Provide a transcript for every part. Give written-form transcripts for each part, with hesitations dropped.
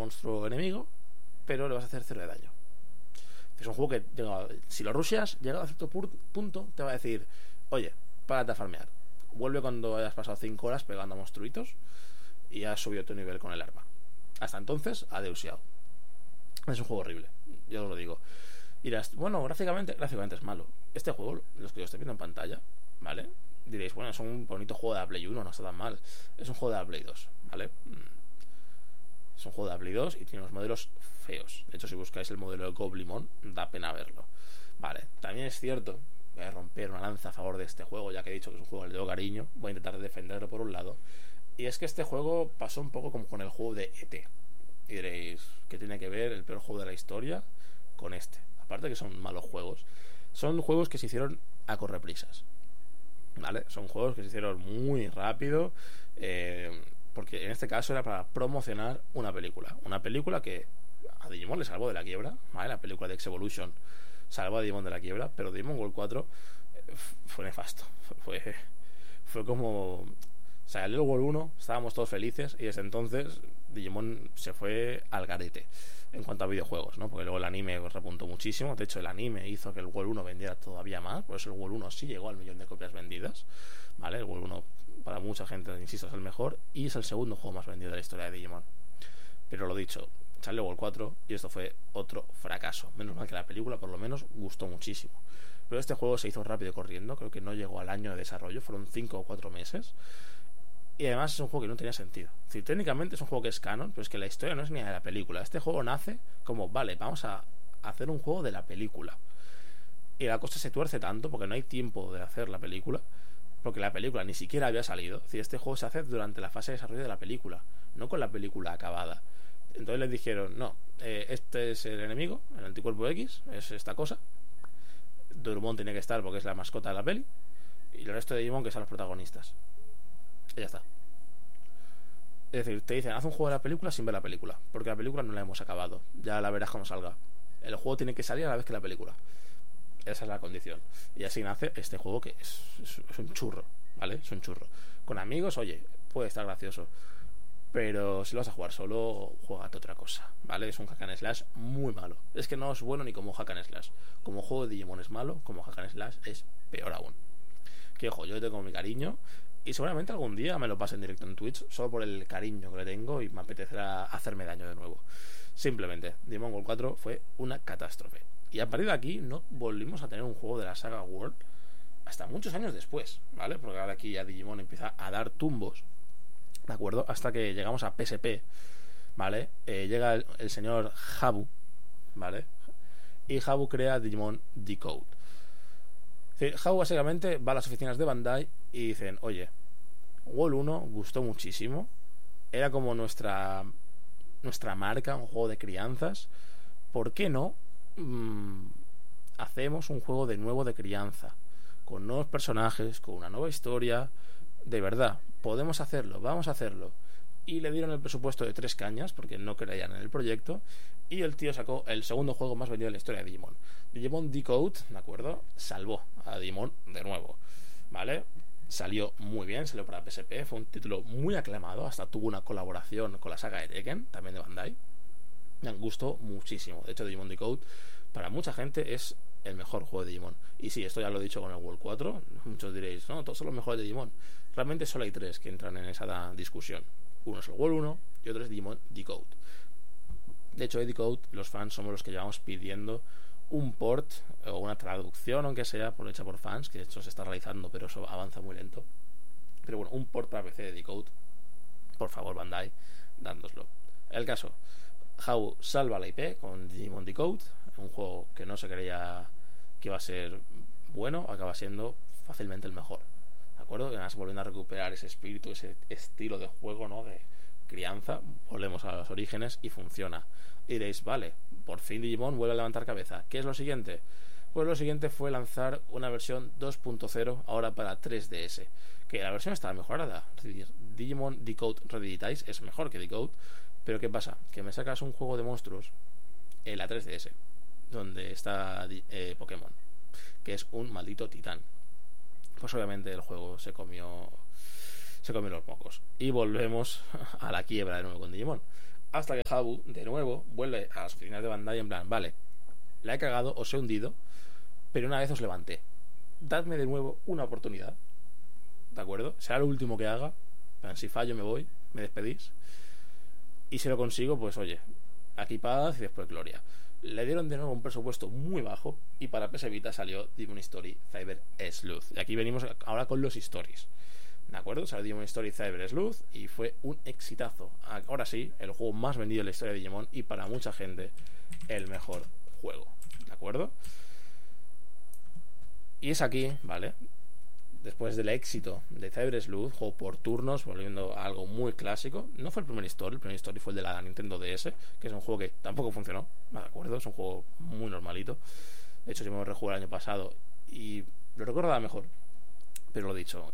monstruo enemigo, pero le vas a hacer 0 de daño. Es un juego que, si lo rusheas, llegado a cierto punto, te va a decir: oye, párate a farmear, vuelve cuando hayas pasado 5 horas pegando a monstruitos y has subido tu nivel con el arma. Hasta entonces, adeusiao. Es un juego horrible, yo os lo digo. Y dirás, bueno, gráficamente es malo. Este juego, los que yo estoy viendo en pantalla, ¿vale? Diréis, bueno, es un bonito juego de la Play 1, no está tan mal. Es un juego de la Play 2, ¿vale? Es un juego de la Play 2 y tiene unos modelos feos. De hecho, si buscáis el modelo de Goblimon, da pena verlo. Vale, también es cierto, voy a romper una lanza a favor de este juego, ya que he dicho que es un juego al que le tengo cariño. Voy a intentar defenderlo por un lado. Y es que este juego pasó un poco como con el juego de ET. Y diréis, ¿qué tiene que ver el peor juego de la historia con este? Aparte que son malos juegos, son juegos que se hicieron a correprisas, ¿vale? Son juegos que se hicieron muy rápido, porque en este caso era para promocionar una película que a Digimon le salvó de la quiebra, ¿vale? La película de X-Evolution salvó a Digimon de la quiebra, pero Digimon World 4 fue nefasto. Fue como... Salió el World 1, estábamos todos felices, y desde entonces Digimon se fue al garete en cuanto a videojuegos, ¿no? Porque luego el anime repuntó muchísimo. De hecho, el anime hizo que el World 1 vendiera todavía más. Por eso el World 1 sí llegó al 1.000.000 de copias vendidas, ¿vale? El World 1 para mucha gente, insisto, es el mejor y es el segundo juego más vendido de la historia de Digimon. Pero lo dicho, salió World 4 y esto fue otro fracaso. Menos mal que la película por lo menos gustó muchísimo. Pero este juego se hizo rápido y corriendo. Creo que no llegó al año de desarrollo, fueron 5 o 4 meses. Y además es un juego que no tenía sentido. Es decir, técnicamente es un juego que es canon, pero es que la historia no es ni de la película. Este juego nace como, vale, vamos a hacer un juego de la película. Y la cosa se tuerce tanto porque no hay tiempo de hacer la película, porque la película ni siquiera había salido. Es decir, este juego se hace durante la fase de desarrollo de la película, no con la película acabada. Entonces les dijeron, no, este es el enemigo, el anticuerpo X, es esta cosa. Dorumon tiene que estar porque es la mascota de la peli, y el resto de Digimon que son los protagonistas. Y ya está. Es decir, te dicen, haz un juego de la película sin ver la película, porque la película no la hemos acabado, ya la verás cuando salga. El juego tiene que salir a la vez que la película. Esa es la condición. Y así nace este juego que es un churro, ¿vale? Es un churro. Con amigos, oye, puede estar gracioso, pero si lo vas a jugar solo, juégate otra cosa, ¿vale? Es un hack and slash muy malo. Es que no es bueno ni como hack and slash. Como juego de Digimon es malo, como hack and slash es peor aún. Que ojo, yo le tengo mi cariño y seguramente algún día me lo pase en directo en Twitch, solo por el cariño que le tengo y me apetecerá hacerme daño de nuevo. Simplemente, Digimon World 4 fue una catástrofe. Y a partir de aquí no volvimos a tener un juego de la saga World hasta muchos años después, ¿vale? Porque ahora aquí ya Digimon empieza a dar tumbos, ¿de acuerdo? Hasta que llegamos a PSP, ¿vale? Llega el señor Habu, ¿vale? Y Habu crea Digimon Decode. Habu básicamente va a las oficinas de Bandai y dicen, oye, World 1 gustó muchísimo, era como nuestra marca, un juego de crianzas, ¿por qué no hacemos un juego de nuevo de crianza, con nuevos personajes, con una nueva historia? De verdad, podemos hacerlo, vamos a hacerlo. Y le dieron el presupuesto de 3 cañas porque no creían en el proyecto, y el tío sacó el segundo juego más vendido de la historia de Digimon. Digimon Decode, ¿de acuerdo? Salvó a Digimon de nuevo, ¿vale? Salió muy bien, salió para PSP, fue un título muy aclamado, hasta tuvo una colaboración con la saga de Tekken, también de Bandai. Me gustó muchísimo. De hecho, Digimon Decode para mucha gente es el mejor juego de Digimon. Y sí, esto ya lo he dicho con el World 4. Muchos diréis, no, todos son los mejores de Digimon. Realmente solo hay 3 que entran en esa discusión. Uno es el World 1 y otro es Digimon Decode. De hecho, de Decode los fans somos los que llevamos pidiendo un port o una traducción, aunque sea hecha por fans, que de hecho se está realizando, pero eso avanza muy lento. Pero bueno, un port para PC de Decode, por favor, Bandai, dándoslo. El caso, Habu salva la IP con Digimon Decode, un juego que no se creía que iba a ser bueno, acaba siendo fácilmente el mejor, ¿de acuerdo? Y además volviendo a recuperar ese espíritu, ese estilo de juego, ¿no? De crianza, volvemos a los orígenes y funciona. Y diréis, vale, por fin Digimon vuelve a levantar cabeza. ¿Qué es lo siguiente? Pues lo siguiente fue lanzar una versión 2.0 ahora para 3DS, que la versión está mejorada. Es decir, Digimon Decode Reeditize es mejor que Decode, pero ¿qué pasa? Que me sacas un juego de monstruos en la 3DS, donde está Pokémon, que es un maldito titán. Pues obviamente el juego se comió los mocos. Y volvemos a la quiebra de nuevo con Digimon. Hasta que Habu, de nuevo, vuelve a las oficinas de Bandai en plan, vale, la he cagado, os he hundido, pero una vez os levanté. Dadme de nuevo una oportunidad. ¿De acuerdo? Será lo último que haga. Pero si fallo me voy, me despedís. Y si lo consigo, pues oye, aquí paz y después gloria. Le dieron de nuevo un presupuesto muy bajo y para PS Vita salió Demon Story Cyber Sleuth. Y aquí venimos ahora con los stories. ¿De acuerdo? Salió Demon Story Cyber Sleuth y fue un exitazo. Ahora sí, el juego más vendido en la historia de Digimon y para mucha gente el mejor juego. ¿De acuerdo? Y es aquí, ¿vale? Después del éxito de Cyber Sleuth, juego por turnos, volviendo a algo muy clásico. No fue el primer story fue el de la Nintendo DS, que es un juego que tampoco funcionó, ¿de acuerdo? Es un juego muy normalito. De hecho, yo me lo rejugué el año pasado y lo recordaba mejor. Pero lo dicho,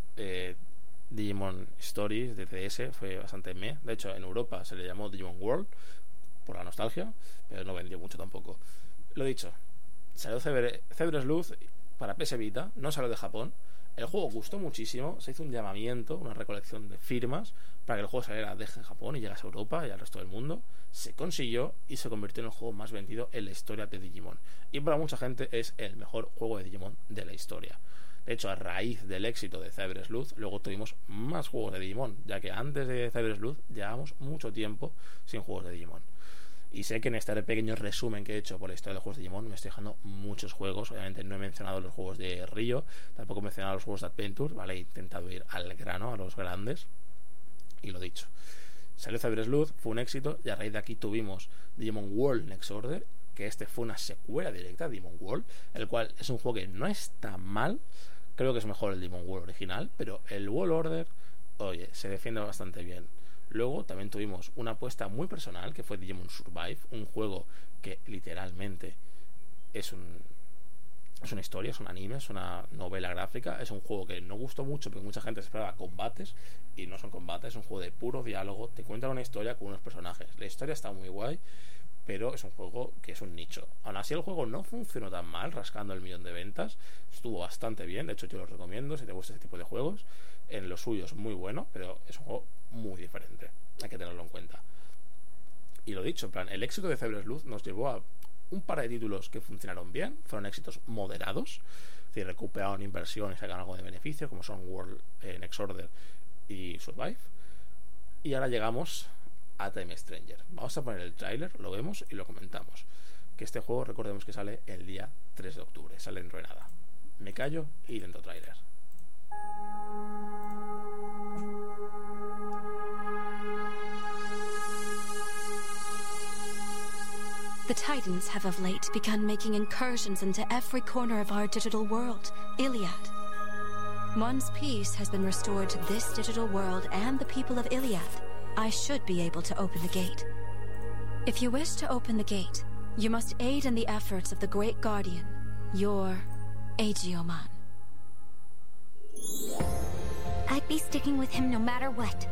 Digimon Stories de DS fue bastante meh. De hecho, en Europa se le llamó Digimon World por la nostalgia, pero no vendió mucho tampoco. Lo dicho, salió Cyber Sleuth para PS Vita, no salió de Japón. El juego gustó muchísimo, se hizo un llamamiento, una recolección de firmas para que el juego saliera de Japón y llegase a Europa y al resto del mundo. Se consiguió y se convirtió en el juego más vendido en la historia de Digimon. Y para mucha gente es el mejor juego de Digimon de la historia. De hecho, a raíz del éxito de Cyber Sleuth, luego tuvimos más juegos de Digimon, ya que antes de Cyber Sleuth llevábamos mucho tiempo sin juegos de Digimon. Y sé que en este pequeño resumen que he hecho por la historia de los juegos de Digimon me estoy dejando muchos juegos. Obviamente no he mencionado los juegos de Ryo, tampoco he mencionado los juegos de Adventure, ¿vale? He intentado ir al grano, a los grandes. Y lo dicho, salió Cyber Sleuth, fue un éxito, y a raíz de aquí tuvimos Digimon World Next Order, que este fue una secuela directa de Digimon World, el cual es un juego que no está mal. Creo que es mejor el Digimon World original, pero el World Order, oye, se defiende bastante bien. Luego también tuvimos una apuesta muy personal que fue Digimon Survive, un juego que literalmente es una historia, es un anime, es una novela gráfica. Es un juego que no gustó mucho porque mucha gente esperaba combates y no son combates, es un juego de puro diálogo. Te cuentan una historia con unos personajes. La historia está muy guay, pero es un juego que es un nicho. Aún así el juego no funcionó tan mal, rascando el 1.000.000 de ventas. Estuvo bastante bien, de hecho yo lo recomiendo si te gusta este tipo de juegos. En lo suyo es muy bueno, pero es un juego muy diferente, hay que tenerlo en cuenta. Y lo dicho, en plan, el éxito de Cyber Sleuth nos llevó a un par de títulos que funcionaron bien, fueron éxitos moderados, es decir, recuperaron inversión y sacaron algo de beneficio, como son World Next Order y Survive. Y ahora llegamos a Time Stranger. Vamos a poner el tráiler, lo vemos y lo comentamos. Que este juego, recordemos que sale el día 3 de octubre, sale en Ruenada. Me callo y dentro tráiler. The Titans have of late begun making incursions into every corner of our digital world, Iliad. Mon's peace has been restored to this digital world and the people of Iliad. I should be able to open the gate. If you wish to open the gate, you must aid in the efforts of the Great Guardian, your Aegyoman. I'd be sticking with him no matter what.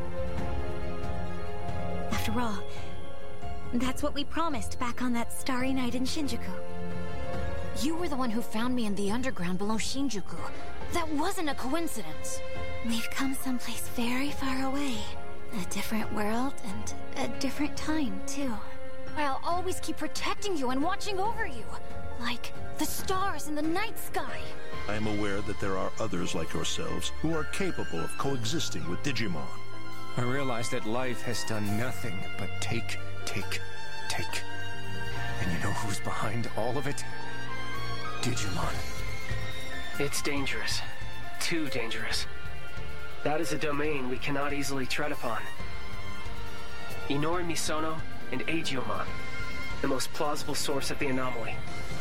After all, that's what we promised back on that starry night in Shinjuku. You were the one who found me in the underground below Shinjuku. That wasn't a coincidence. We've come someplace very far away. A different world and a different time, too. I'll always keep protecting you and watching over you. Like the stars in the night sky. I am aware that there are others like yourselves who are capable of coexisting with Digimon. I realize that life has done nothing but take. And you know who's behind all of it? Digimon. It's dangerous. Too dangerous. That is a domain we cannot easily tread upon. Inori Misono and Aegyoman, the most plausible source of the anomaly.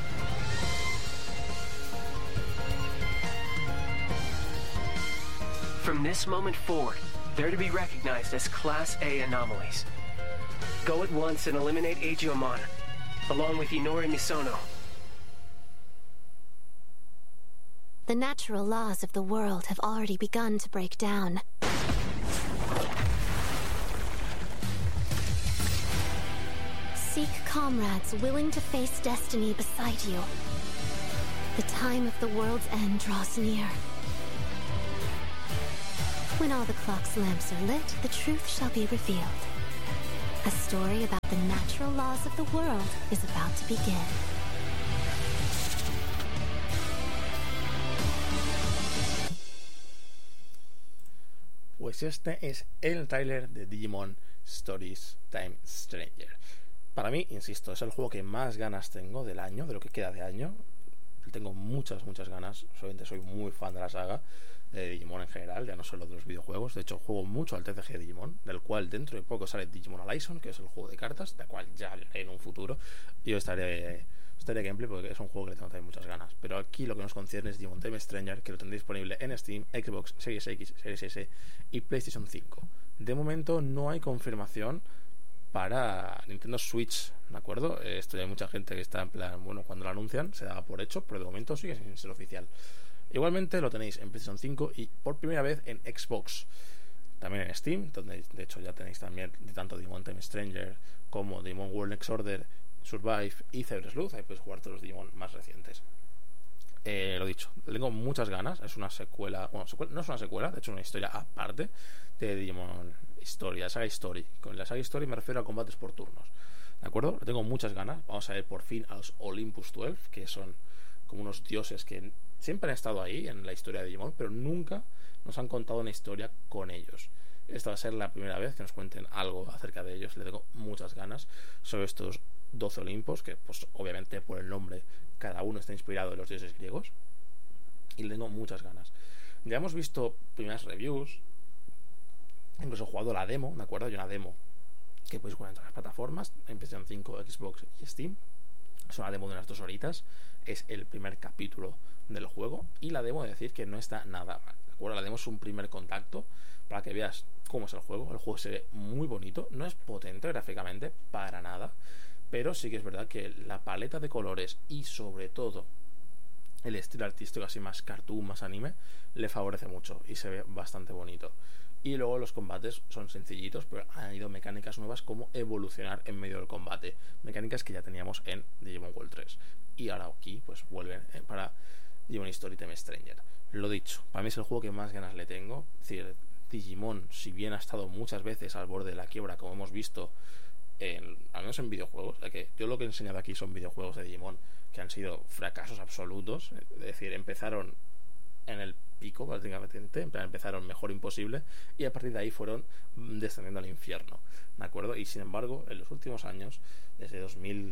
From this moment forward, they're to be recognized as Class A anomalies. Go at once and eliminate Aegyoman, along with Inori Misono. The natural laws of the world have already begun to break down. Seek comrades willing to face destiny beside you. The time of the world's end draws near. When all the clock's lamps are lit, the truth shall be revealed. A story about the natural laws of the world is about to begin. Pues este es el tráiler de Digimon Stories Time Stranger. Para mí, insisto, es el juego que más ganas tengo del año, de lo que queda de año. Tengo muchas ganas. Solamente soy muy fan de la saga de Digimon en general, ya no solo de los videojuegos. De hecho, juego mucho al TCG de Digimon, del cual dentro de poco sale Digimon Alison, que es el juego de cartas, del cual ya hablaré en un futuro. Y yo estaré gameplay porque es un juego que le tengo también muchas ganas. Pero aquí lo que nos concierne es Digimon Time Stranger, que lo tendréis disponible en Steam, Xbox Series X, Series S y PlayStation 5. De momento no hay confirmación para Nintendo Switch, ¿de acuerdo? Esto ya hay mucha gente que está en plan, bueno, cuando lo anuncian se da por hecho, pero de momento sigue sin ser oficial. Igualmente lo tenéis en PlayStation 5 y por primera vez en Xbox. También en Steam, donde de hecho ya tenéis también de tanto Digimon Time Stranger como Digimon World Next Order, Survive y Cyber Sleuth. Ahí podéis jugar todos los Digimon más recientes. Lo dicho, tengo muchas ganas. Es una secuela, bueno, no es una secuela, de hecho es una historia aparte de Digimon Story, la saga Story. Con la saga Story me refiero a combates por turnos, ¿de acuerdo? Le tengo muchas ganas. Vamos a ver por fin a los Olympus 12, que son como unos dioses que siempre han estado ahí en la historia de Digimon, pero nunca nos han contado una historia con ellos. Esta va a ser la primera vez que nos cuenten algo acerca de ellos. Le tengo muchas ganas sobre estos 12 Olimpos, que pues obviamente por el nombre cada uno está inspirado en los dioses griegos, y le tengo muchas ganas. Ya hemos visto primeras reviews, incluso he jugado la demo, ¿de acuerdo? Hay una demo que podéis jugar en todas las plataformas, en PlayStation 5, Xbox y Steam. Es una demo de unas 2 horitas, es el primer capítulo del juego, y la demo de decir que no está nada mal, ¿de acuerdo? La demo es un primer contacto para que veas cómo es el juego. El juego se ve muy bonito, no es potente gráficamente para nada, pero sí que es verdad que la paleta de colores y sobre todo el estilo artístico así más cartoon, más anime, le favorece mucho y se ve bastante bonito. Y luego los combates son sencillitos, pero han añadido mecánicas nuevas como evolucionar en medio del combate, mecánicas que ya teníamos en Digimon World 3 y ahora aquí pues vuelven para Digimon Story Time Stranger. Lo dicho, para mí es el juego que más ganas le tengo. Es decir, Digimon, si bien ha estado muchas veces al borde de la quiebra, como hemos visto al menos en videojuegos, ya que yo lo que he enseñado aquí son videojuegos de Digimon que han sido fracasos absolutos. Es decir, empezaron en el pico prácticamente, empezaron mejor imposible y a partir de ahí fueron descendiendo al infierno, ¿de acuerdo? Y sin embargo, en los últimos años, desde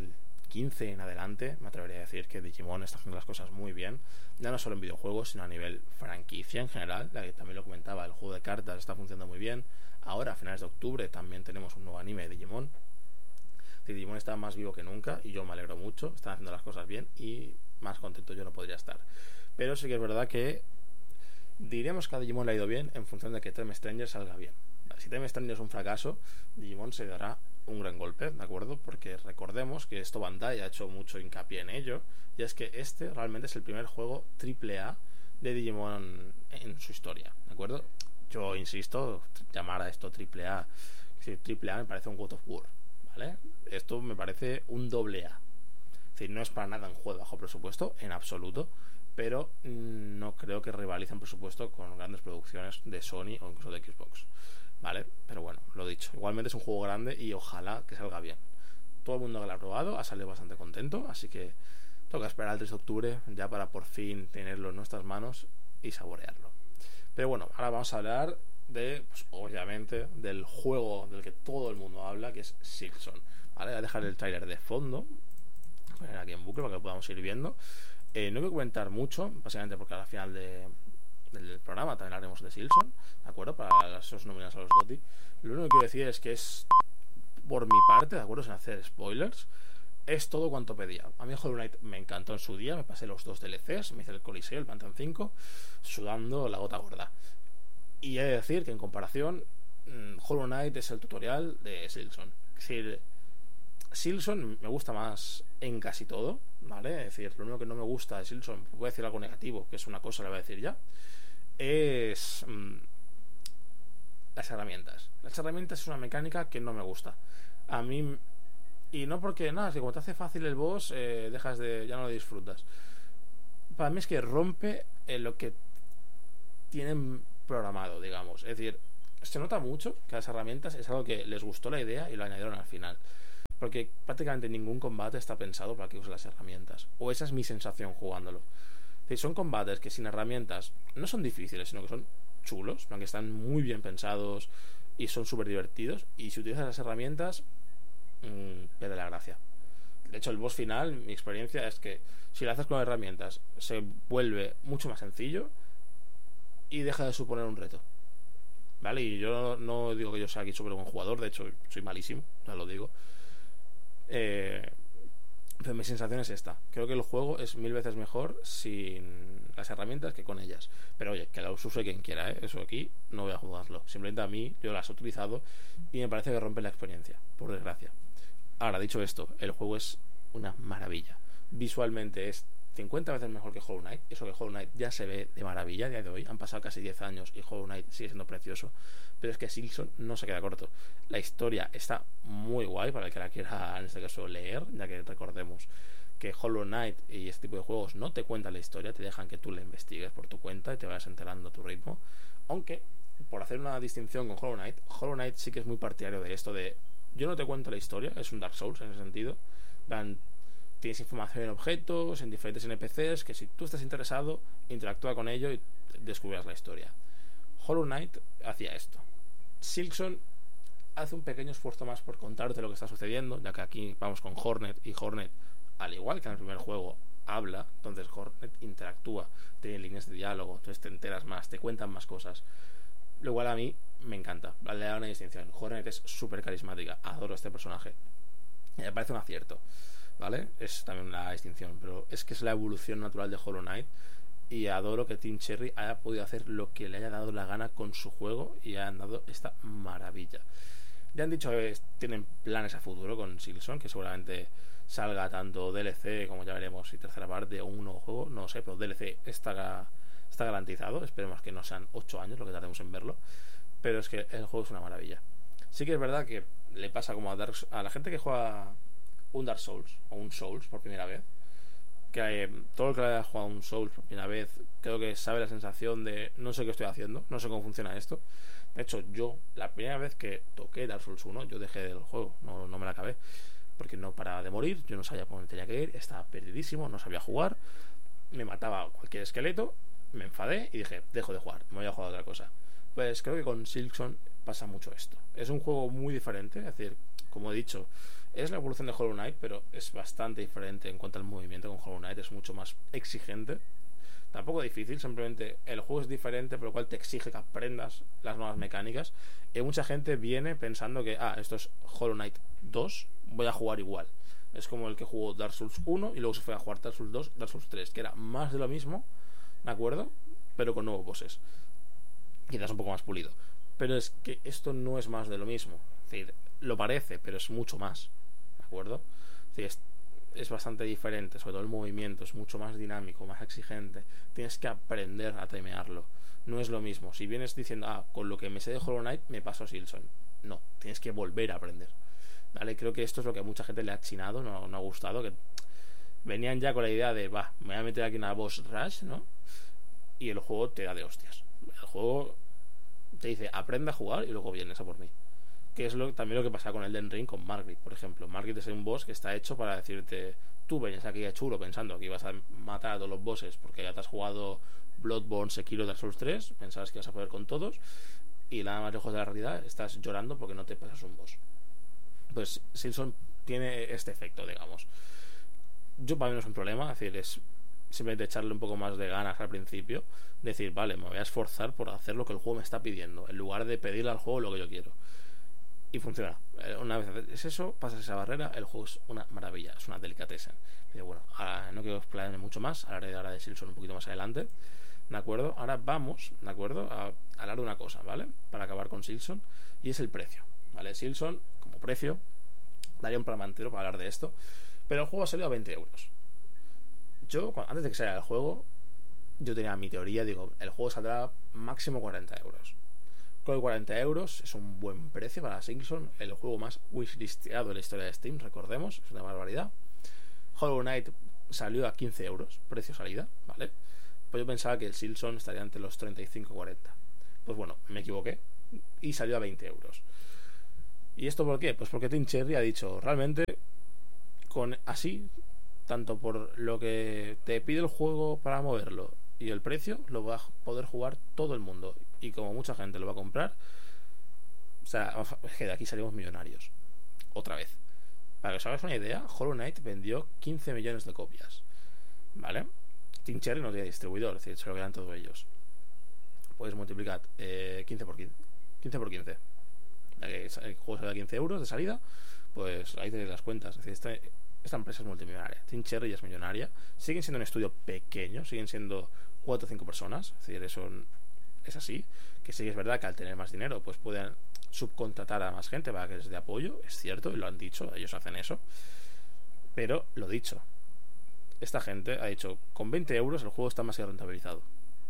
2015 en adelante, me atrevería a decir que Digimon está haciendo las cosas muy bien, ya no solo en videojuegos, sino a nivel franquicia en general, ya que también lo comentaba, el juego de cartas está funcionando muy bien. Ahora, a finales de octubre, también tenemos un nuevo anime de Digimon. Digimon está más vivo que nunca y yo me alegro mucho, están haciendo las cosas bien y más contento yo no podría estar. Pero sí que es verdad que diremos que a Digimon le ha ido bien en función de que Time Stranger salga bien. Si Time Stranger es un fracaso, Digimon se dará un gran golpe, ¿de acuerdo? Porque recordemos que esto Bandai ha hecho mucho hincapié en ello, y es que este realmente es el primer juego AAA de Digimon en su historia, ¿de acuerdo? Yo insisto, llamar a esto AAA, si AAA me parece un God of War, ¿vale? Esto me parece un AA. Es decir, no es para nada un juego de bajo presupuesto, en absoluto, pero no creo que rivalice en presupuesto con grandes producciones de Sony o incluso de Xbox, ¿vale? Pero bueno, lo dicho, igualmente es un juego grande y ojalá que salga bien. Todo el mundo que lo ha probado ha salido bastante contento, así que toca esperar al 3 de octubre ya para por fin tenerlo en nuestras manos y saborearlo. Pero bueno, ahora vamos a hablar de, pues, obviamente, del juego del que todo el mundo habla, que es Silson, ¿vale? Voy a dejar el tráiler de fondo, voy a poner aquí en bucle para que lo podamos ir viendo. No voy a comentar mucho, básicamente porque al final del programa también hablaremos de Silson, ¿de acuerdo? Para esos nominados a los GOTY. Lo único que quiero decir es que es, por mi parte, ¿de acuerdo? Sin hacer spoilers, es todo cuanto pedía. A mí Hollow Knight me encantó en su día, me pasé los 2 DLCs, me hice el Coliseo, el Pantheon 5, sudando la gota gorda. Y he de decir que en comparación, Hollow Knight es el tutorial de Silson. Es decir, Silson me gusta más en casi todo, ¿vale? Es decir, lo único que no me gusta de Silson, voy a decir algo negativo, que es una cosa, le voy a decir ya, es las herramientas. Las herramientas es una mecánica que no me gusta. A mí, y no porque nada, es que como te hace fácil el boss, ya no lo disfrutas. Para mí es que rompe lo que tienen programado, digamos. Es decir, se nota mucho que las herramientas es algo que les gustó la idea y lo añadieron al final. Porque prácticamente ningún combate está pensado para que uses las herramientas. O esa es mi sensación jugándolo. Es decir, son combates que sin herramientas no son difíciles, sino que son chulos, que están muy bien pensados y son súper divertidos. Y si utilizas las herramientas, pierde la gracia. De hecho, el boss final, mi experiencia es que si lo haces con herramientas, se vuelve mucho más sencillo y deja de suponer un reto. ¿Vale? Y yo no digo que yo sea aquí súper buen jugador, de hecho, soy malísimo, ya lo digo. Pero mi sensación es esta. Creo que el juego es 1000 veces mejor sin las herramientas que con ellas. Pero oye, que las use quien quiera, ¿eh? Eso aquí no voy a juzgarlo. Simplemente a mí, yo las he utilizado y me parece que rompen la experiencia, por desgracia. Ahora, dicho esto, el juego es una maravilla. Visualmente es 50 veces mejor que Hollow Knight. Eso que Hollow Knight ya se ve de maravilla a día de hoy. Han pasado casi 10 años y Hollow Knight sigue siendo precioso. Pero es que Silksong no se queda corto. La historia está muy guay para el que la quiera, en este caso, leer, ya que recordemos que Hollow Knight y este tipo de juegos no te cuentan la historia, te dejan que tú la investigues por tu cuenta y te vayas enterando a tu ritmo. Aunque, por hacer una distinción con Hollow Knight sí que es muy partidario de esto de yo no te cuento la historia, es un Dark Souls en ese sentido. Tienes información en objetos, en diferentes NPCs, que si tú estás interesado, interactúa con ello y descubrirás la historia. Hollow Knight hacía esto. Silksong hace un pequeño esfuerzo más por contarte lo que está sucediendo, ya que aquí vamos con Hornet, y Hornet, al igual que en el primer juego, habla, entonces Hornet interactúa, tiene líneas de diálogo, entonces te enteras más, te cuentan más cosas. Lo cual a mí me encanta, le da una distinción. Hornet es súper carismática, adoro a este personaje, me parece un acierto, ¿vale? Es también una distinción, pero es que es la evolución natural de Hollow Knight. Y adoro que Team Cherry haya podido hacer lo que le haya dado la gana con su juego y hayan dado esta maravilla. Ya han dicho que tienen planes a futuro con Silksong, que seguramente salga tanto DLC como ya veremos si tercera parte o un nuevo juego, no lo sé, pero DLC está garantizado. Esperemos que no sean 8 años lo que tardemos en verlo, pero es que el juego es una maravilla. Sí que es verdad que le pasa como a la gente que juega un Dark Souls o un Souls por primera vez, que todo el que haya jugado un Souls por primera vez creo que sabe la sensación de no sé qué estoy haciendo, no sé cómo funciona esto. De hecho, yo la primera vez que toqué Dark Souls 1 yo dejé del juego, no me la acabé porque no paraba de morir, yo no sabía por dónde tenía que ir, estaba perdidísimo, no sabía jugar, me mataba cualquier esqueleto, me enfadé y dije, dejo de jugar, me voy a jugar a otra cosa. Pues creo que con Silksong pasa mucho esto. Es un juego muy diferente, es decir, como he dicho, es la evolución de Hollow Knight, pero es bastante diferente en cuanto al movimiento. Con Hollow Knight es mucho más exigente, tampoco difícil, simplemente el juego es diferente, por lo cual te exige que aprendas las nuevas mecánicas. Y mucha gente viene pensando que esto es Hollow Knight 2, voy a jugar igual. Es como el que jugó Dark Souls 1 y luego se fue a jugar Dark Souls 2, Dark Souls 3, que era más de lo mismo, ¿de acuerdo? Pero con nuevos bosses, quizás un poco más pulido. Pero es que esto no es más de lo mismo, es decir, lo parece, pero es mucho más, ¿de acuerdo? Es decir, es bastante diferente, sobre todo el movimiento es mucho más dinámico, más exigente, tienes que aprender a timearlo, no es lo mismo. Si vienes diciendo, con lo que me sé de Hollow Knight me paso a Silksong, no, tienes que volver a aprender, ¿vale? Creo que esto es lo que a mucha gente le ha chinado, no ha gustado, que venían ya con la idea de, me voy a meter aquí una boss rush, ¿no? Y el juego te da de hostias, el juego te dice, aprende a jugar y luego vienes a por mí. Que es también lo que pasa con Elden Ring, con Margit, por ejemplo. Margit es un boss que está hecho para decirte, tú venías aquí a chulo pensando que ibas a matar a todos los bosses porque ya te has jugado Bloodborne, Sekiro, Dark Souls 3, pensabas que ibas a poder con todos, y nada más lejos de la realidad estás llorando porque no te pasas un boss. Pues Silksong tiene este efecto, digamos. Yo, para mí no es un problema, es decir, es simplemente echarle un poco más de ganas al principio, decir, vale, me voy a esforzar por hacer lo que el juego me está pidiendo, en lugar de pedirle al juego lo que yo quiero. Y funciona. Una vez haces eso, pasas esa barrera, el juego es una maravilla, es una delicatessen. Pero bueno, ahora no quiero explayarme mucho más, hablaré ahora de Silksong un poquito más adelante, ¿de acuerdo? Ahora vamos, ¿de acuerdo?, a hablar de una cosa, ¿vale? Para acabar con Silksong, y es el precio, ¿vale? Silksong, como precio, daría un programa entero para hablar de esto, pero el juego ha salido a 20 euros. Yo, antes de que saliera el juego, yo tenía mi teoría, digo, el juego saldrá máximo 40 euros. Con 40 euros es un buen precio para Silksong, el juego más wishlisteado de la historia de Steam, recordemos, es una barbaridad. Hollow Knight salió a 15 euros, precio salida, ¿vale? Pues yo pensaba que el Silksong estaría entre los 35 y 40. Pues bueno, me equivoqué, y salió a 20 euros. ¿Y esto por qué? Pues porque Team Cherry ha dicho, realmente, con así, tanto por lo que te pide el juego para moverlo y el precio, lo va a poder jugar todo el mundo. Y como mucha gente lo va a comprar, o sea, es que de aquí salimos millonarios. Otra vez. Para que os hagáis una idea, Hollow Knight vendió 15 millones de copias. ¿Vale? Team Cherry no tiene distribuidor, es decir, se lo quedan todos ellos. Puedes multiplicar 15 por 15. 15 por 15. El juego sale a 15 euros de salida, pues ahí tenéis las cuentas. Es decir, esta empresa es multimillonaria. Team Cherry es millonaria. Siguen siendo un estudio pequeño, siguen siendo 4 o 5 personas. Es decir, eso es así. Que sí es verdad que al tener más dinero, pues pueden subcontratar a más gente para que les dé apoyo. Es cierto, y lo han dicho, ellos hacen eso. Pero lo dicho, esta gente ha dicho, con 20 euros el juego está más que rentabilizado.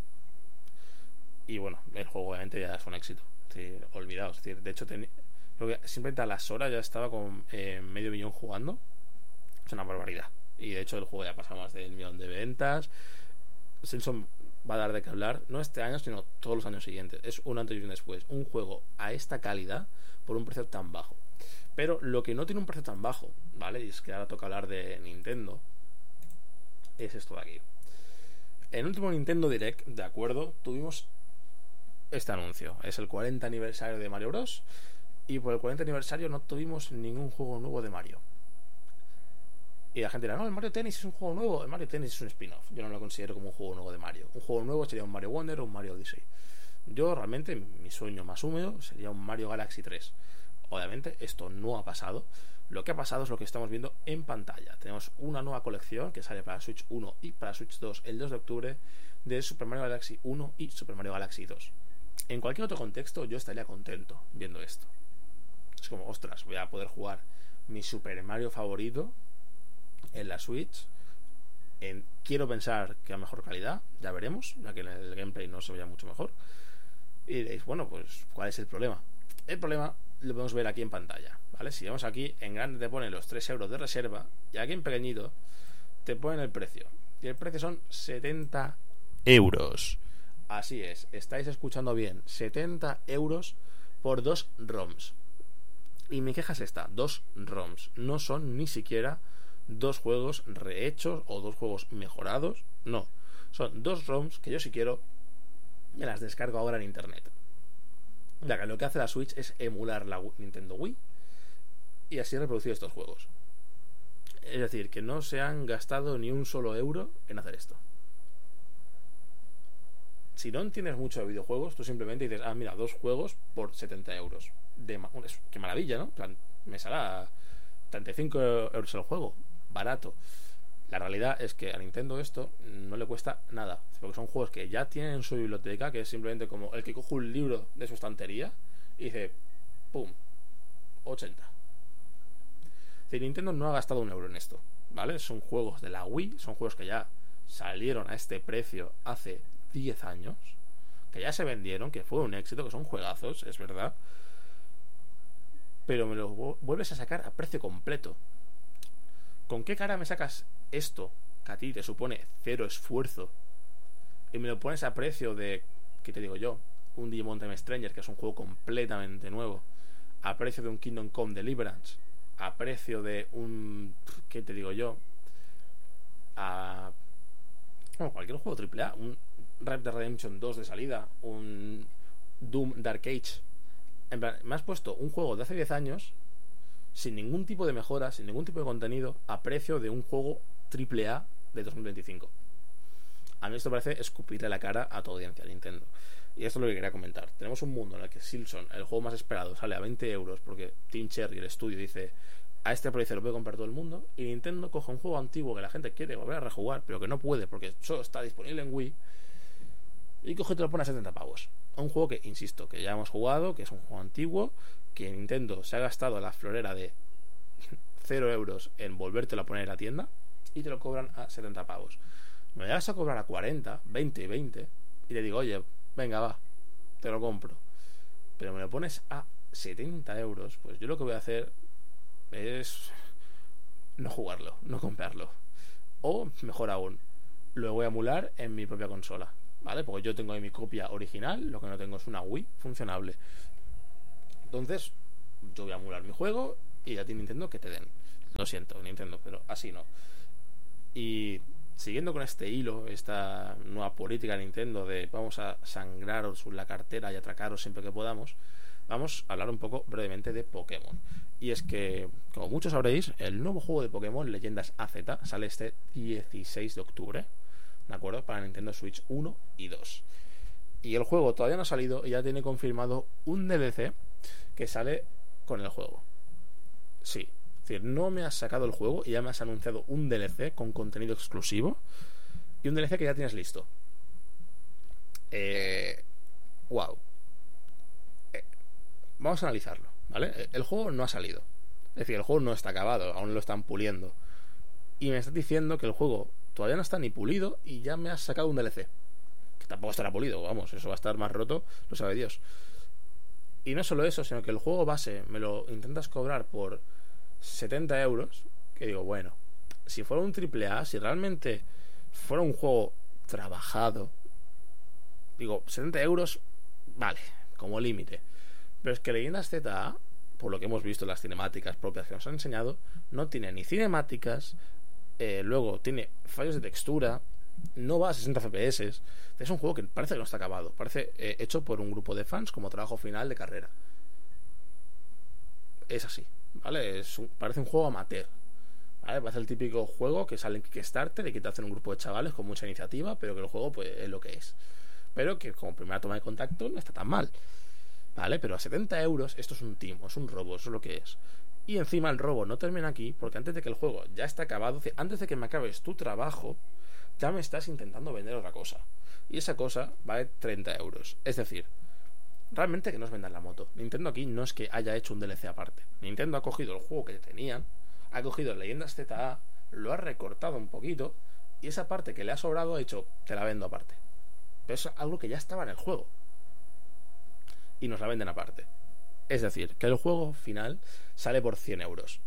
Y bueno, el juego obviamente ya es un éxito. Es decir, olvidaos. Es decir, de hecho, creo que simplemente a las horas ya estaba con medio millón jugando. Es una barbaridad. Y de hecho el juego ya ha pasado más del 1 millón de ventas. Simpson va a dar de qué hablar, no este año, sino todos los años siguientes. Es un antes y un después. Un juego a esta calidad por un precio tan bajo. Pero lo que no tiene un precio tan bajo, ¿vale? Y es que ahora toca hablar de Nintendo. Es esto de aquí. En el último Nintendo Direct, de acuerdo, tuvimos este anuncio. Es el 40 aniversario de Mario Bros. Y por el 40 aniversario no tuvimos ningún juego nuevo de Mario. Y la gente dirá, no, el Mario Tennis es un juego nuevo. El Mario Tennis es un spin-off. Yo no lo considero como un juego nuevo de Mario. Un juego nuevo sería un Mario Wonder o un Mario Odyssey. Yo realmente, mi sueño más húmedo sería un Mario Galaxy 3. Obviamente esto no ha pasado. Lo que ha pasado es lo que estamos viendo en pantalla. Tenemos una nueva colección que sale para Switch 1 y para Switch 2 el 2 de octubre de Super Mario Galaxy 1 y Super Mario Galaxy 2. En cualquier otro contexto yo estaría contento viendo esto. Es como, ostras, voy a poder jugar mi Super Mario favorito en la Switch. Quiero pensar que a mejor calidad, ya veremos, ya que en el gameplay no se veía mucho mejor. Y diréis, bueno, pues ¿cuál es el problema? El problema lo podemos ver aquí en pantalla, ¿vale? Si vemos aquí, en grande te ponen los 3 euros de reserva, y aquí en pequeñito te ponen el precio. Y el precio son 70 euros. Así es, estáis escuchando bien, 70 euros por 2 ROMs. Y mi queja es esta, 2 ROMs. No son ni siquiera 2 juegos rehechos o 2 juegos mejorados. No, son 2 ROMs que yo si quiero me las descargo ahora en internet. Ya que lo que hace la Switch es emular la Nintendo Wii y así reproducir estos juegos. Es decir, que no se han gastado ni un solo euro en hacer esto. Si no entiendes mucho de videojuegos, tú simplemente dices, mira, 2 juegos por 70 euros. Qué maravilla, ¿no? Me saldrá 35 euros el juego, barato. La realidad es que a Nintendo esto no le cuesta nada, porque son juegos que ya tienen en su biblioteca, que es simplemente como el que coge un libro de su estantería y dice, ¡pum!, 80. Es decir, Nintendo no ha gastado un euro en esto, ¿vale? Son juegos de la Wii, son juegos que ya salieron a este precio hace 10 años, que ya se vendieron, que fue un éxito, que son juegazos, es verdad, pero me los vuelves a sacar a precio completo. ¿Con qué cara me sacas esto, que a ti te supone 0 esfuerzo, y me lo pones a precio de, ¿qué te digo yo?, un Digimon Time Stranger, que es un juego completamente nuevo, a precio de un Kingdom Come Deliverance, a precio de un, ¿qué te digo yo?, cualquier juego AAA, un Red Dead Redemption 2 de salida, un Doom Dark Age. En plan, me has puesto un juego de hace 10 años sin ningún tipo de mejora, sin ningún tipo de contenido, a precio de un juego AAA de 2025. A mí esto parece escupirle la cara a tu audiencia, Nintendo. Y esto es lo que quería comentar. Tenemos un mundo en el que Silson, el juego más esperado, sale a 20 euros porque Team Cherry, el estudio, dice, a este precio lo puede comprar todo el mundo, y Nintendo coge un juego antiguo que la gente quiere volver a rejugar, pero que no puede porque solo está disponible en Wii, y coge y te lo pone a 70 pavos. Un juego que, insisto, que ya hemos jugado, que es un juego antiguo, que Nintendo se ha gastado la florera de 0 euros en volvértelo a poner en la tienda, y te lo cobran a 70 pavos. Me llegas a cobrar a 40, 20 y 20, y te digo, oye, venga, va, te lo compro. Pero me lo pones a 70 euros, pues yo lo que voy a hacer es no jugarlo, no comprarlo. O, mejor aún, lo voy a emular en mi propia consola. ¿vale? Porque yo tengo ahí mi copia original, lo que no tengo es una Wii funcionable. Entonces, yo voy a emular mi juego y a ti, Nintendo, que te den. Lo siento, Nintendo, pero así no. Y siguiendo con este hilo, esta nueva política de Nintendo de vamos a sangraros la cartera y atracaros siempre que podamos, vamos a hablar un poco brevemente de Pokémon. Y es que, como muchos sabréis, el nuevo juego de Pokémon, Leyendas AZ, sale este 16 de octubre, ¿de acuerdo? Para Nintendo Switch 1 y 2. Y el juego todavía no ha salido y ya tiene confirmado un DLC que sale con el juego. Sí, es decir, no me has sacado el juego y ya me has anunciado un DLC con contenido exclusivo y un DLC que ya tienes listo. Wow. Vamos a analizarlo, ¿vale? El juego no ha salido. Es decir, el juego no está acabado, aún lo están puliendo. Y me estás diciendo que el juego todavía no está ni pulido y ya me has sacado un DLC. Que tampoco estará pulido, vamos, eso va a estar más roto, lo sabe Dios. Y no solo eso, sino que el juego base me lo intentas cobrar por 70 euros. Que digo, bueno, si fuera un AAA, si realmente fuera un juego trabajado, digo, 70 euros, vale, como límite. Pero es que Leyendas ZA, por lo que hemos visto en las cinemáticas propias que nos han enseñado, no tiene ni cinemáticas, luego tiene fallos de textura, no va a 60 FPS. Es un juego que parece que no está acabado, parece hecho por un grupo de fans como trabajo final de carrera. Es así, ¿vale? Parece un juego amateur, ¿vale? Parece el típico juego que sale en Kickstarter y que te hacen un grupo de chavales con mucha iniciativa, pero que el juego pues es lo que es. Pero que como primera toma de contacto no está tan mal, ¿vale? Pero a 70 euros esto es un timo, es un robo, eso es lo que es. Y encima el robo no termina aquí, porque antes de que el juego ya esté acabado, antes de que me acabes tu trabajo, ya me estás intentando vender otra cosa. Y esa cosa vale 30 euros. Es decir, realmente que nos vendan la moto. Nintendo aquí no es que haya hecho un DLC aparte. Nintendo ha cogido el juego que tenían, ha cogido Leyendas ZA, lo ha recortado un poquito, y esa parte que le ha sobrado ha dicho, te la vendo aparte. Pero es algo que ya estaba en el juego y nos la venden aparte. Es decir, que el juego final sale por 100 euros.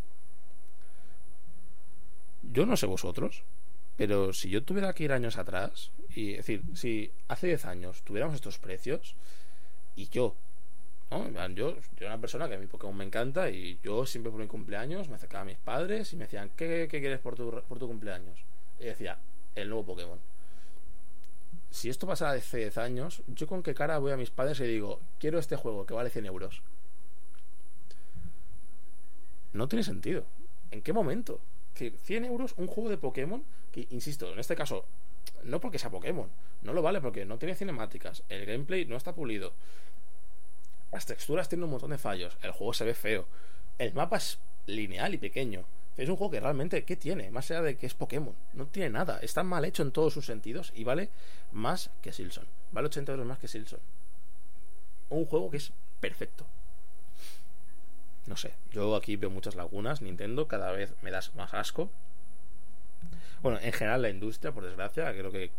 Yo no sé vosotros, pero si yo tuviera que ir años atrás, y es decir, si hace 10 años tuviéramos estos precios, y yo, ¿no? Yo era una persona que a mi Pokémon me encanta, y yo siempre por mi cumpleaños me acercaba a mis padres y me decían, ¿qué quieres por tu cumpleaños? Y decía, el nuevo Pokémon. Si esto pasara de hace 10 años, ¿yo con qué cara voy a mis padres y digo, quiero este juego que vale 100 euros? No tiene sentido. ¿En qué momento? Es decir, 100 euros un juego de Pokémon que, insisto, en este caso, no porque sea Pokémon, no lo vale porque no tiene cinemáticas, el gameplay no está pulido, las texturas tienen un montón de fallos, el juego se ve feo, el mapa es lineal y pequeño. Es un juego que realmente, ¿qué tiene? Más allá de que es Pokémon, no tiene nada. Está mal hecho en todos sus sentidos y vale más que Silson. Vale 80 euros más que Silson. Un juego que es perfecto. No sé, yo aquí veo muchas lagunas. Nintendo cada vez me das más asco. Bueno, en general la industria, por desgracia, creo que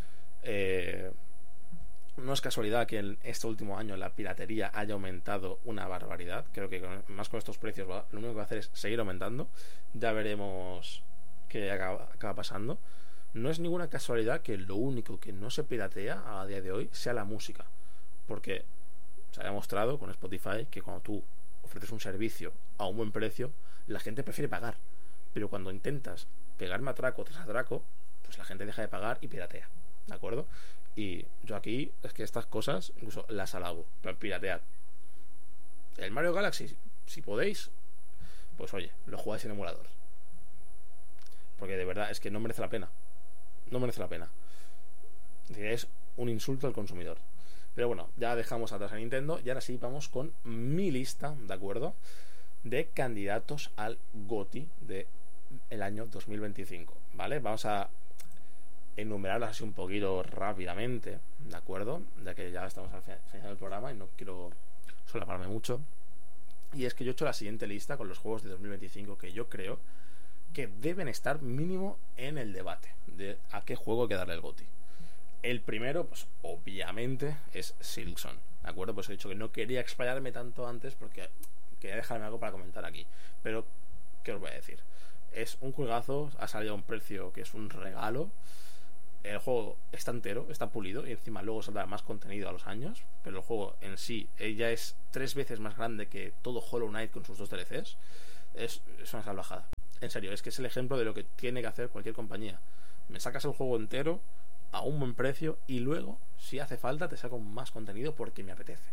no es casualidad que en este último año la piratería haya aumentado una barbaridad. Creo que más con estos precios lo único que va a hacer es seguir aumentando. Ya veremos qué acaba pasando. No es ninguna casualidad que lo único que no se piratea a día de hoy sea la música, porque se ha demostrado con Spotify que cuando tú ofreces un servicio a un buen precio, la gente prefiere pagar. Pero cuando intentas pegarme atraco tras atraco, pues la gente deja de pagar y piratea, ¿de acuerdo? Y yo aquí es que estas cosas incluso las alabo, pero piratead. El Mario Galaxy, si podéis, pues oye, lo jugáis en emulador, porque de verdad es que no merece la pena. No merece la pena. Es un insulto al consumidor. Pero bueno, ya dejamos atrás a Nintendo y ahora sí vamos con mi lista, ¿de acuerdo?, de candidatos al GOTY de el año 2025, ¿vale? Vamos a enumerarlas así un poquito rápidamente, ¿de acuerdo? Ya que ya estamos al final del programa y no quiero solaparme mucho. Y es que yo he hecho la siguiente lista con los juegos de 2025 que yo creo que deben estar mínimo en el debate de a qué juego hay que darle el GOTY. El primero, pues obviamente es Silksong, ¿de acuerdo? Pues he dicho que no quería explayarme tanto antes porque quería dejarme algo para comentar aquí. Pero, ¿qué os voy a decir? Es un juegazo, ha salido a un precio que es un regalo. el juego está entero, está pulido, y encima luego saldrá más contenido a los años, pero el juego en sí ya es 3 veces más grande que todo Hollow Knight con sus 2 DLCs. Es una salvajada. En serio, es que es el ejemplo de lo que tiene que hacer cualquier compañía. Me sacas el juego entero a un buen precio y luego, si hace falta, te saco más contenido porque me apetece.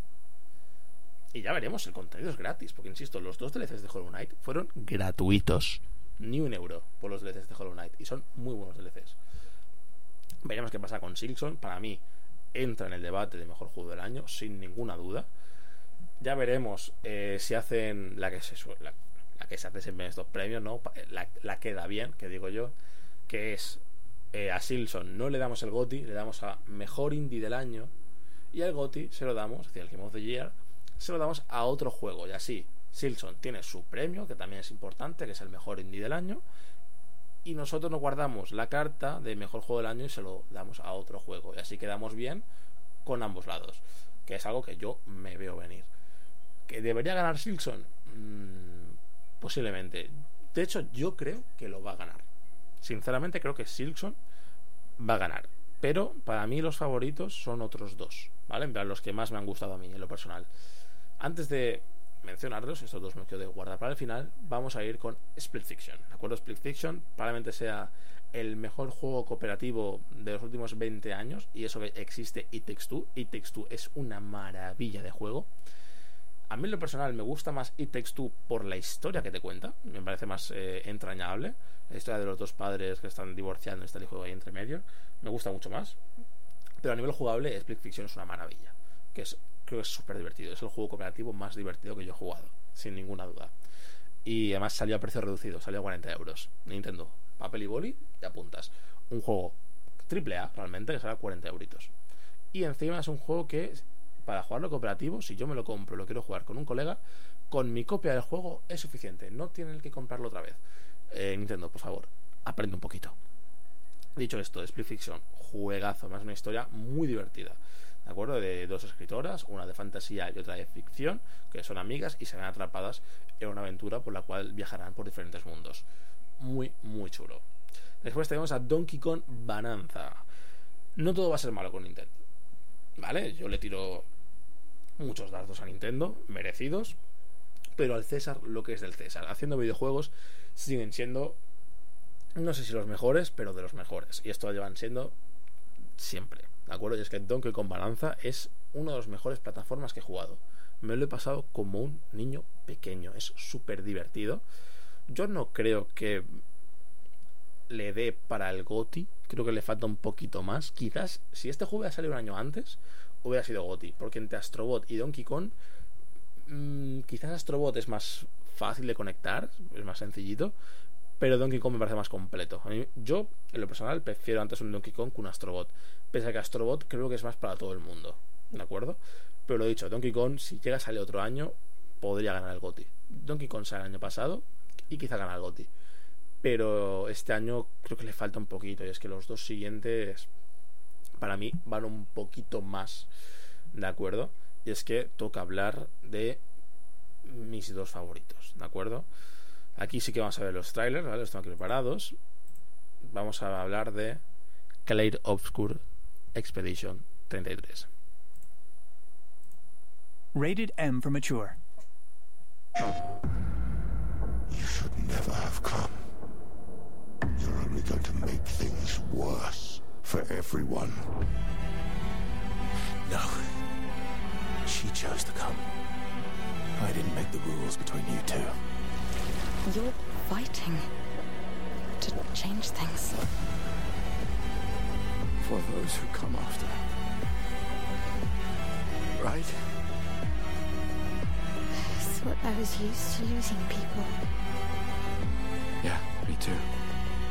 Y ya veremos, el contenido es gratis, porque insisto, los 2 DLCs de Hollow Knight fueron gratuitos. Ni €1 por los DLCs de Hollow Knight, y son muy buenos DLCs. Veremos qué pasa con Silksong. Para mí entra en el debate de mejor juego del año sin ninguna duda. Ya veremos si hacen la que se hace siempre en estos premios, ¿no? La queda bien, que digo yo, que es a Silksong no le damos el GOTY, le damos a mejor indie del año, y el GOTY se lo damos, es decir, el Game of the Year se lo damos a otro juego, y así Silksong tiene su premio, que también es importante, que es el mejor indie del año, y nosotros nos guardamos la carta de mejor juego del año y se lo damos a otro juego, y así quedamos bien con ambos lados, que es algo que yo me veo venir. ¿Que debería ganar Silksong? Posiblemente. De hecho, yo creo que lo va a ganar. Sinceramente creo que Silksong va a ganar, pero para mí los favoritos son otros 2, ¿vale? En plan, los que más me han gustado a mí en lo personal. Antes de mencionarlos, estos 2 me quiero guardar para el final, vamos a ir con Split Fiction, ¿de acuerdo? Split Fiction probablemente sea el mejor juego cooperativo de los últimos 20 años, y eso que existe It Takes Two. It Takes Two es una maravilla de juego. A mí en lo personal me gusta más It Takes Two por la historia que te cuenta, me parece más entrañable. La historia de los 2 padres que están divorciando, está el hijo ahí entre medio, me gusta mucho más. Pero a nivel jugable, Split Fiction es una maravilla, creo que es súper divertido. Es el juego cooperativo más divertido que yo he jugado, sin ninguna duda. Y además salió a precio reducido, salió a 40 euros. Nintendo, papel y boli, te apuntas. Un juego AAA realmente, que sale a 40 euritos. Y encima es un juego que, para jugarlo cooperativo, si yo me lo compro y lo quiero jugar con un colega, con mi copia del juego es suficiente. No tienen que comprarlo otra vez. Nintendo, por favor, aprende un poquito. Dicho esto, Split Fiction, juegazo, más una historia muy divertida, ¿de acuerdo? De 2 escritoras, una de fantasía y otra de ficción, que son amigas y se ven atrapadas en una aventura por la cual viajarán por diferentes mundos. Muy, muy chulo. Después tenemos a Donkey Kong Bonanza. No todo va a ser malo con Nintendo, ¿vale? Yo le tiro muchos dardos a Nintendo, merecidos, pero al César lo que es del César. Haciendo videojuegos siguen siendo, no sé si los mejores, pero de los mejores, y esto lo llevan siendo siempre, ¿de acuerdo? Y es que Donkey Kong Bonanza es una de las mejores plataformas que he jugado. Me lo he pasado como un niño pequeño, es súper divertido. Yo no creo que le dé para el GOTY, creo que le falta un poquito más. Quizás si este juego hubiera salido un año antes, hubiera sido GOTY, porque entre Astrobot y Donkey Kong, quizás Astrobot es más fácil de conectar, es más sencillito, pero Donkey Kong me parece más completo. A mí, yo, en lo personal, prefiero antes un Donkey Kong que un Astrobot, pese a que Astrobot creo que es más para todo el mundo, ¿de acuerdo? Pero lo dicho, Donkey Kong, si llega a salir otro año, podría ganar el GOTY. Donkey Kong sale el año pasado y quizá gana el GOTY, pero este año creo que le falta un poquito, y es que los 2 siguientes para mí van un poquito más, ¿de acuerdo? Y es que toca hablar de mis 2 favoritos, ¿de acuerdo? Aquí sí que vamos a ver los trailers, ¿vale? Los tengo aquí preparados. Vamos a hablar de Clair Obscur Expedition 33. Rated M for mature. You should never have come. You're only going to make things worse for everyone. No. She chose to come. I didn't make the rules between you two. You're fighting to change things. For those who come after. Right? I thought I was used to losing people. Yeah, me too.